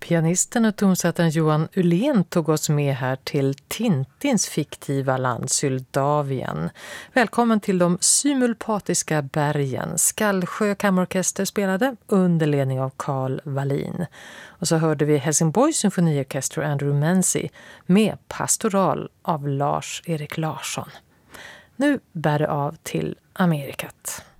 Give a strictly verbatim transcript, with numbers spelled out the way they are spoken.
Pianisten och tonsättaren Johan Ullén tog oss med här till Tintins fiktiva land Syldavien. Välkommen till de symulpatiska bergen. Skallsjö kammarorkester spelade under ledning av Carl Wallin. Och så hörde vi Helsingborgs symfoniorkester Andrew Menzi med Pastoral av Lars-Erik Larsson. Nu bär det av till Amerikat.